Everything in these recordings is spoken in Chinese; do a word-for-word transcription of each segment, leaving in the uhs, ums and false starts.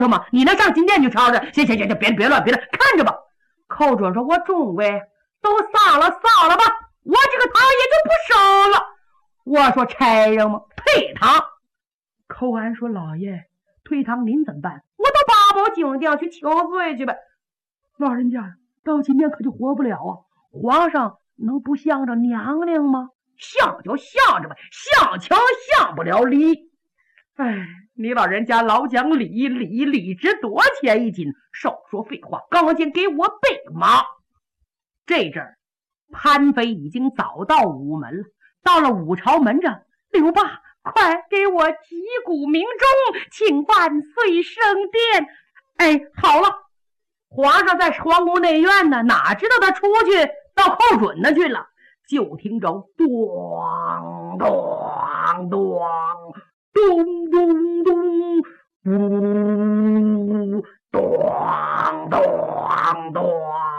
什么？你能上金殿去抄着？行行行，别别乱别乱，看着吧。寇准说：“我中尉都撒了撒了吧，我这个堂也就不收了。”我说：“差人吗？退堂。”寇安说：“老爷，退堂您怎么办？我到八宝金殿去请罪去呗。”老人家到今天可就活不了啊！皇上能不向着娘娘吗？向就向着呗，向强向不了礼。哎，你老人家老讲礼，礼礼值多钱一斤？少说废话，刚先给我备马。这阵儿，潘飞已经早到午门了。到了五朝门这，刘爸，快给我击鼓鸣钟，请万岁升殿。哎，好了，皇上在皇宫内院呢，哪知道他出去到寇准那去了？就听着咚咚咚咚咚咚咚咚咚咚，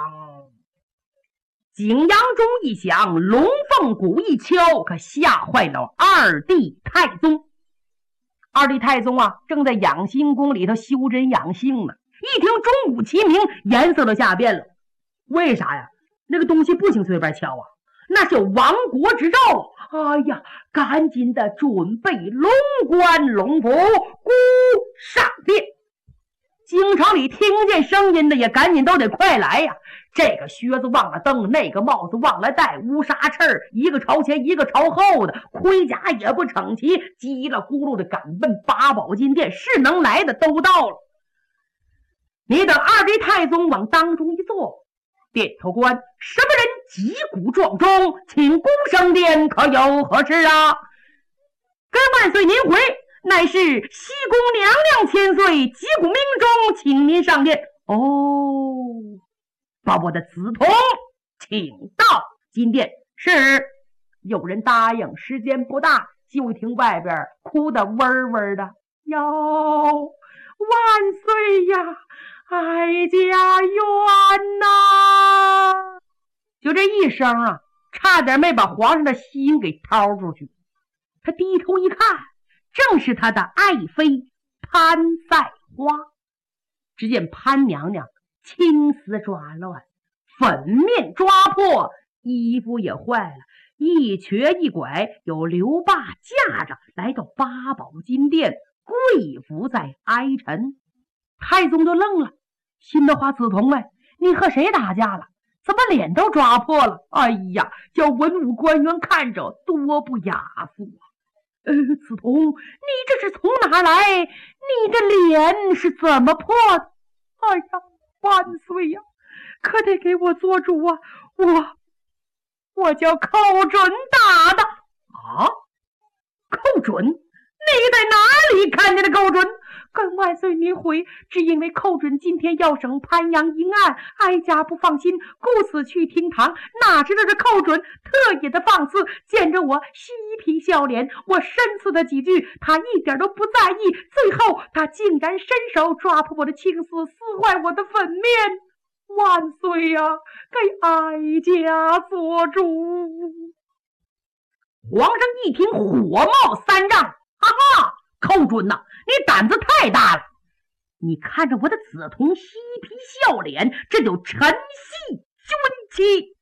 景阳钟一响，龙凤鼓一敲，可吓坏了二弟太宗。二弟太宗啊，正在养心宫里头修真养性呢。一听钟鼓齐鸣，颜色都吓变了。为啥呀？那个东西不行随便敲啊，那是有亡国之兆啊！哎呀，赶紧的准备龙冠龙服，鼓上殿。京城里听见声音的也赶紧都得快来呀！这个靴子忘了蹬，那个帽子忘了戴，乌纱翅一个朝前一个朝后的，盔甲也不整齐，叽里咕噜的赶奔八宝金殿，是能来的都到了。你等二弟太宗往当中一坐，殿头官什么人击鼓撞钟，请功升殿，可有何事啊？跟万岁您回，乃是西宫娘娘千岁，击鼓鸣钟，请您上殿。哦，把我的子童请到金殿。是，有人答应。时间不大，就听外边哭得嗡嗡的。哟，万岁呀，哀家冤呐！就这一声啊，差点没把皇上的心给掏出去。他低头一看，正是他的爱妃潘赛花。只见潘娘娘青丝抓乱，粉面抓破，衣服也坏了，一瘸一拐，有刘霸架着来到八宝金殿，跪伏在哀臣。太宗就愣了，心的话，子童喂，你和谁打架了？怎么脸都抓破了？哎呀，叫文武官员看着多不雅服啊！呃，子童，你这是从哪来？你的脸是怎么破的？哎呀，万岁呀，可得给我做主啊！我我叫寇准打的啊！寇准？你在哪里看见的寇准？跟万岁您回，只因为寇准今天要审潘阳一案，哀家不放心，故此去厅堂。哪知道这寇准特意的放肆，见着我嬉皮笑脸，我申诉他几句，他一点都不在意，最后他竟然伸手抓破我的青丝，撕坏我的粉面。万岁呀，给哀家做主！皇上一听，火冒三丈，哈哈，寇准呐、啊，你胆子太大了！你看着我的子童嬉皮笑脸，这就承袭军旗。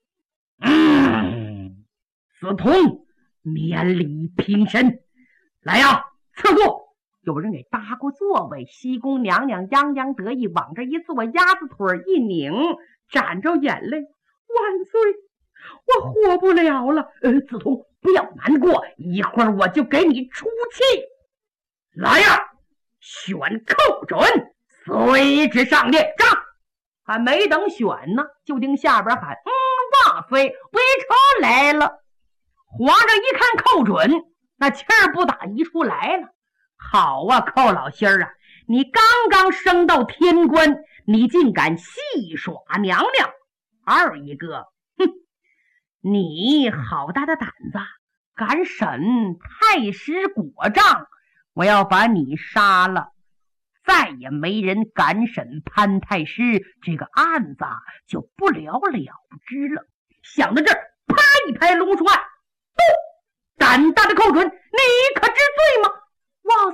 嗯，子童免礼平身。来呀、啊，赐座。有人给搭过座位，西宫娘娘洋洋得意往这一坐，鸭子腿一拧，沾着眼泪。万岁，我活不了了。呃，子童不要难过，一会儿我就给你出气。来呀，选寇准，随之上殿。上！还没等选呢，就听下边喊：“嗯，万岁，微臣来了。”皇上一看寇准，那气儿不打一处来了。好啊，寇老心儿啊，你刚刚升到天官，你竟敢戏耍娘娘！二一个，哼，你好大的胆子，敢审太师果杖！我要把你杀了，再也没人敢审潘太师这个案子，就不了了之了。想到这儿，啪一拍龙书案，不，胆大的寇准，你可知罪吗？万岁，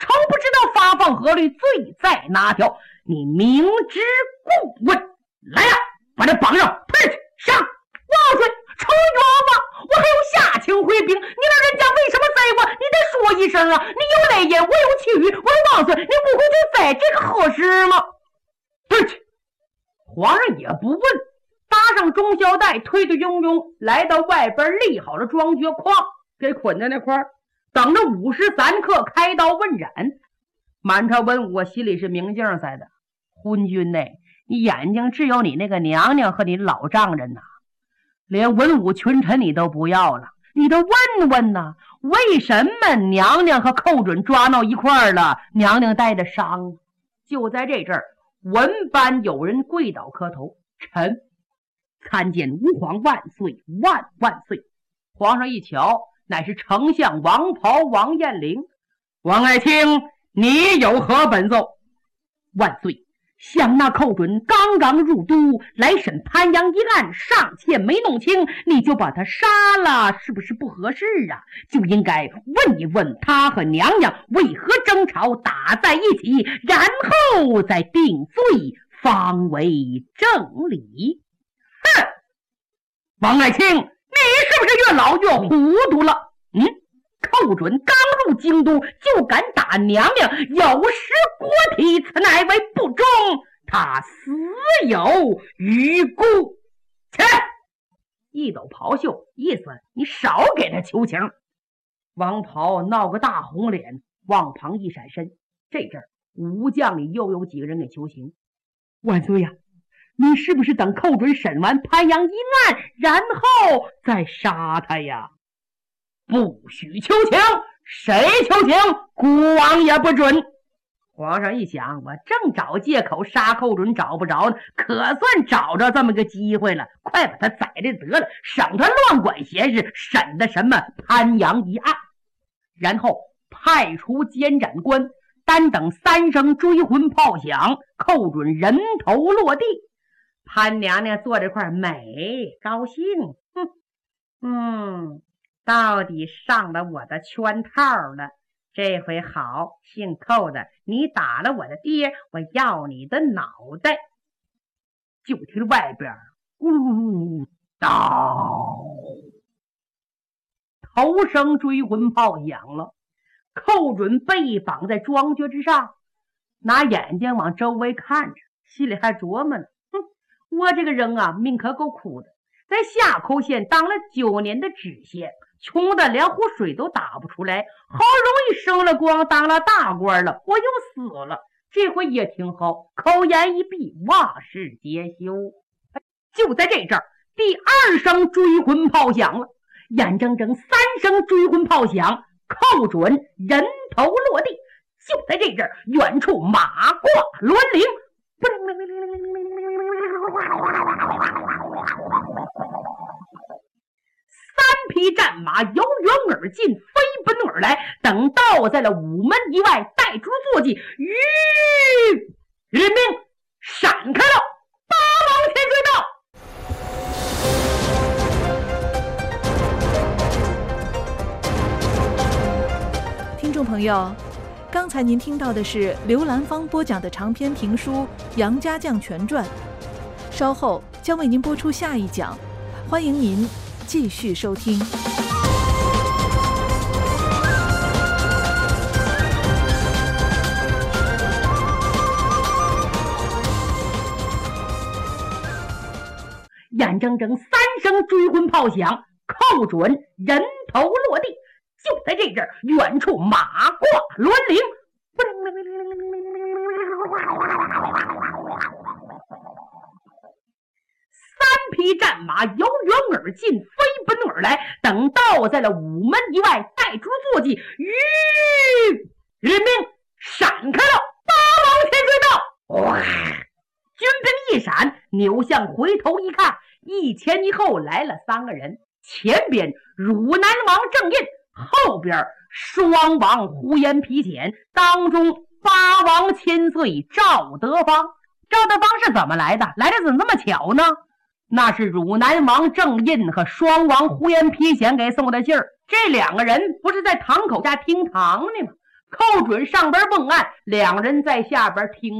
诚不知道发放河律罪在哪条？你明知故问，来呀，把他绑上，推去上！王岁，成冤枉！我还有下情回禀，你老人家为什么宰我？你得说一声啊！你有泪眼，我有气语，我说王岁，你不会就宰这个合适吗？对去！皇上也不问，搭上中孝带，推推拥拥来到外边立好了庄爵框，给捆在那块儿，等着午时三刻开刀问斩。满朝文武我心里是明镜赛的，昏君呢，你眼睛只有你那个娘娘和你老丈人呐、啊，连文武群臣你都不要了，你都问问呐，为什么娘娘和寇准抓到一块儿了？娘娘带着伤。就在这阵儿，文班有人跪倒磕头，臣参见吾皇万岁万万岁。皇上一瞧，乃是丞相王袍王彦龄。王爱卿，你有何本奏？万岁，想那寇准刚刚入都来审潘阳一案，尚且没弄清，你就把他杀了，是不是不合适啊？就应该问一问他和娘娘为何争吵打在一起，然后再定罪，方为正理。哼，王爱卿，你是不是越老越糊涂了？嗯，寇准刚入京都就敢打娘娘，有失国体，此乃为不忠，他死有余辜。切！一抖袍袖，意思你少给他求情。王袍闹个大红脸，往旁一闪身。这阵儿武将里又有几个人给求情。万岁呀、啊，你是不是等寇准审完潘阳一案，然后再杀他呀？不许求情，谁求情，孤王也不准。皇上一想，我正找借口杀寇准找不着呢，可算找着这么个机会了，快把他宰了得了，省得乱管闲事，审的什么潘阳一案。然后派出监斩官，单等三声追魂炮响，寇准人头落地。潘娘娘坐这块美高兴，哼，嗯，到底上了我的圈套了。这回好，姓寇的，你打了我的爹，我要你的脑袋。就听外边呜刀，头声追魂炮响了。寇准被绑在庄爵之上，拿眼睛往周围看着，心里还琢磨呢，哼，我这个人啊，命可够苦的，在夏口县当了九年的知县，穷的连壶水都打不出来，好容易升了光，当了大官了，我又死了。这回也挺好，口言一闭，万事皆休。就在这阵儿，第二声追魂炮响了，眼睁睁三声追魂炮响，寇准人头落地。就在这阵儿，远处马挂銮铃，三匹战马由远而近，飞奔而来，等到在了午门以外，带住坐骑，吁，人命闪开了，八王千岁到。 听众朋友，刚才您听到的是刘兰芳播讲的长篇评书《杨家将全传》，稍后将为您播出下一讲，欢迎您继续收听。 眼睁睁三声追魂炮响，寇准人头落地。就在这阵儿，远处马挂銮铃，三匹战马由远而近，飞奔而来，等到在了午门以外，带住坐骑，吁，人命闪开了，八王千岁到。哇！军兵一闪，扭向回头一看，一前一后来了三个人，前边汝南王郑印，后边双王呼延丕简，当中八王千岁赵德芳。赵德芳是怎么来的？来的怎么那么巧呢？那是汝南王郑印和双王呼延丕简给送的信儿。这两个人不是在堂口家听堂呢吗？ 寇准上边蹦岸，两人在下边听